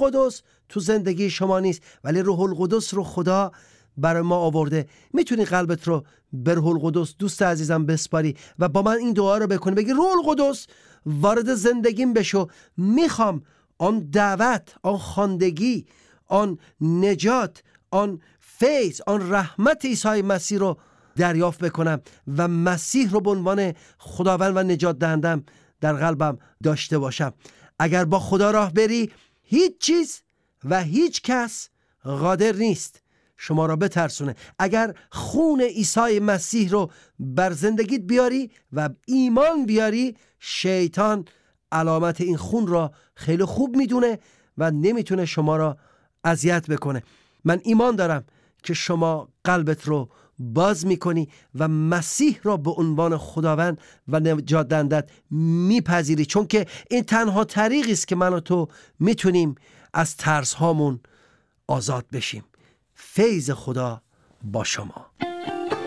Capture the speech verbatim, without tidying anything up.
القدس تو زندگی شما نیست، ولی روح القدس رو خدا برای ما آورده. میتونی قلبت رو به روح القدس دوست عزیزم بسپاری و با من این دعا رو بکنی، بگی روح القدس وارد زندگیم بشو. میخوام آن دعوت، آن خواندگی، آن نجات، آن فیض، آن رحمت عیسی مسیح رو دریافت بکنم و مسیح رو به عنوان خداوند و نجات دهندم در قلبم داشته باشم. اگر با خدا راه بری، هیچ چیز و هیچ کس قادر نیست شما را بترسونه. اگر خون عیسی مسیح رو بر زندگیت بیاری و ایمان بیاری، شیطان علامت این خون را خیلی خوب میدونه و نمیتونه شما را اذیت بکنه. من ایمان دارم که شما قلبت رو باز میکنی و مسیح را به عنوان خداوند و نجات دهندت میپذیری، چون که این تنها طریقی است که من و تو میتونیم از ترس هامون آزاد بشیم. فیض خدا با شما.